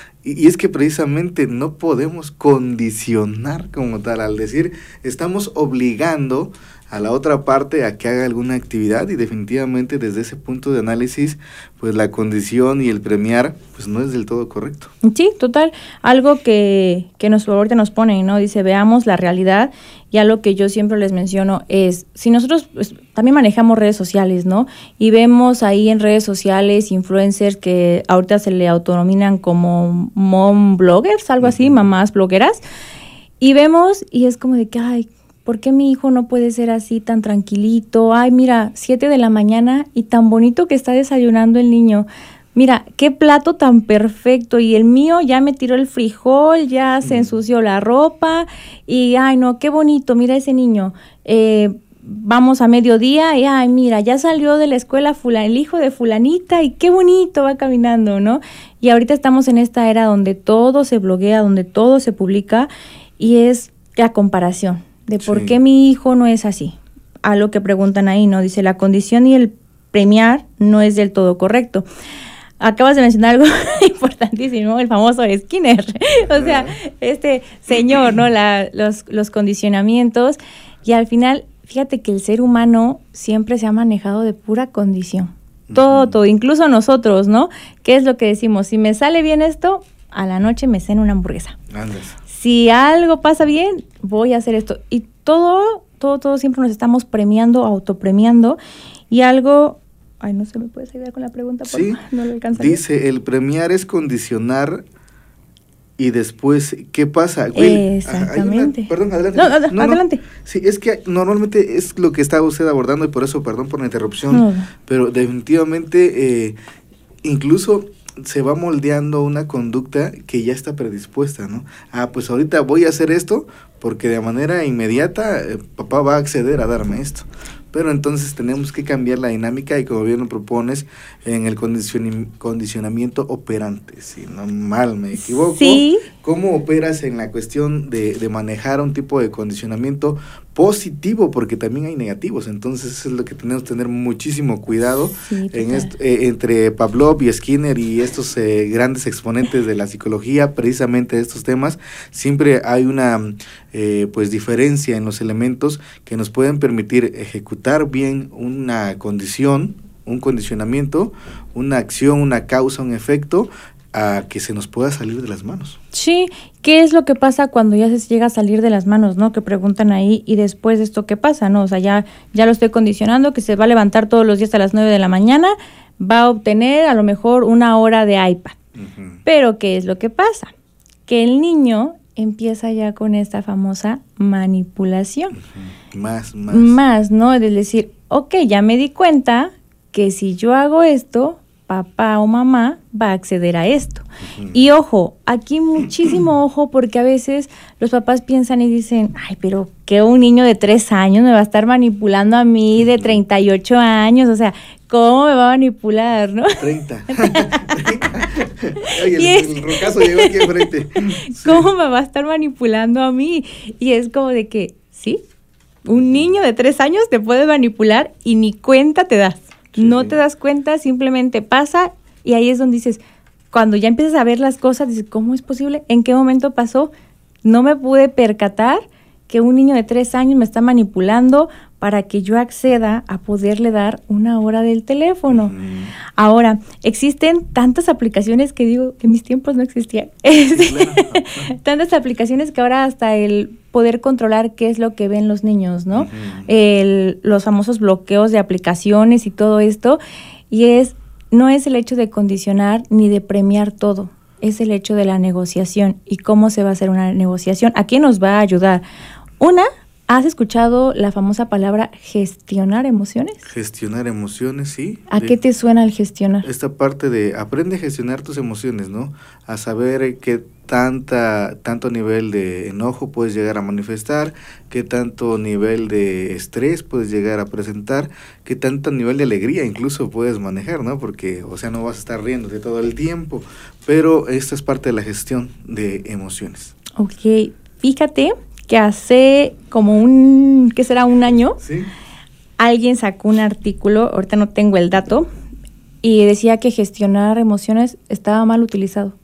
Y es que precisamente no podemos condicionar como tal, al decir, estamos obligando a la otra parte a que haga alguna actividad, y definitivamente desde ese punto de análisis, pues la condición y el premiar, pues no es del todo correcto. Sí, total, algo que ahorita nos ponen, ¿no? Dice, veamos la realidad, y algo que yo siempre les menciono es, si nosotros pues, también manejamos redes sociales, ¿no? Y vemos ahí en redes sociales influencers que ahorita se le autonominan como mom bloggers, algo así, mamás blogueras, y vemos y es como de que, ay, ¿por qué mi hijo no puede ser así tan tranquilito? Ay, mira, 7 de la mañana y tan bonito que está desayunando el niño. Mira, qué plato tan perfecto, y el mío ya me tiró el frijol, ya se ensució la ropa, y ay no, qué bonito, mira ese niño, vamos a mediodía, y ay mira, ya salió de la escuela el hijo de fulanita, y qué bonito va caminando, ¿no? Y ahorita estamos en esta era donde todo se bloguea, donde todo se publica, y es la comparación de por qué mi hijo no es así. A lo que preguntan ahí, ¿no? Dice, la condición y el premiar no es del todo correcto. Acabas de mencionar algo importantísimo, el famoso Skinner. O sea, este señor, ¿no? Los condicionamientos. Y al final, fíjate que el ser humano siempre se ha manejado de pura condición. Todo, incluso nosotros, ¿no? ¿Qué es lo que decimos? Si me sale bien esto, a la noche me ceno una hamburguesa. Andes. Si algo pasa bien, voy a hacer esto. Y todo siempre nos estamos premiando, autopremiando. Y algo... Ay, no se me puede ayudar con la pregunta, por favor. No lo alcanza. Dice, el premiar es condicionar y después, ¿qué pasa? Exactamente. Perdón, adelante. No, adelante. Sí, es que normalmente es lo que estaba usted abordando, y por eso, perdón por la interrupción, pero definitivamente incluso se va moldeando una conducta que ya está predispuesta, ¿no? Pues ahorita voy a hacer esto porque de manera inmediata papá va a acceder a darme esto. Pero entonces tenemos que cambiar la dinámica, y como bien lo propones, en el condicionamiento operante, si no mal me equivoco. Sí. ¿Cómo operas en la cuestión de manejar un tipo de condicionamiento positivo? Porque también hay negativos, entonces eso es lo que tenemos que tener muchísimo cuidado entre Pavlov y Skinner y estos grandes exponentes de la psicología, precisamente de estos temas. Siempre hay una pues diferencia en los elementos que nos pueden permitir ejecutar bien una condición, un condicionamiento, una acción, una causa, un efecto, a que se nos pueda salir de las manos. Sí, ¿qué es lo que pasa cuando ya se llega a salir de las manos, no? Que preguntan ahí, y después de esto, ¿qué pasa, no? O sea, ya lo estoy condicionando, que se va a levantar todos los días a las 9 de la mañana, va a obtener a lo mejor 1 hora de iPad. Pero, ¿qué es lo que pasa? Que el niño empieza ya con esta famosa manipulación. Más, ¿no? Es decir, ok, ya me di cuenta que si yo hago esto, papá o mamá va a acceder a esto. Y ojo, aquí muchísimo ojo, porque a veces los papás piensan y dicen, ay, pero que un niño de 3 años me va a estar manipulando a mí de 38 años, o sea, ¿cómo me va a manipular, no? 30. Oye, el rocazo llegó aquí enfrente. ¿Cómo me va a estar manipulando a mí? Y es como de que, ¿sí? Un niño de 3 años te puede manipular y ni cuenta te das. No te das cuenta, simplemente pasa, y ahí es donde dices, cuando ya empiezas a ver las cosas, dices, ¿cómo es posible? ¿En qué momento pasó? No me pude percatar que un niño de 3 años me está manipulando para que yo acceda a poderle dar 1 hora del teléfono. Ahora, existen tantas aplicaciones que digo que en mis tiempos no existían. Tantas aplicaciones que ahora hasta el poder controlar qué es lo que ven los niños, ¿no? Los famosos bloqueos de aplicaciones y todo esto. Y no es el hecho de condicionar ni de premiar todo, es el hecho de la negociación. ¿Y cómo se va a hacer una negociación? ¿A quién nos va a ayudar? ¿Has escuchado la famosa palabra gestionar emociones? Gestionar emociones, sí. ¿A qué te suena el gestionar? Esta parte de aprende a gestionar tus emociones, ¿no? A saber qué tanto nivel de enojo puedes llegar a manifestar, qué tanto nivel de estrés puedes llegar a presentar, qué tanto nivel de alegría incluso puedes manejar, ¿no? Porque, o sea, no vas a estar riéndote todo el tiempo, pero esta es parte de la gestión de emociones. Ok, fíjate que hace como ¿qué será? 1 año, ¿sí? Alguien sacó un artículo, ahorita no tengo el dato, y decía que gestionar emociones estaba mal utilizado.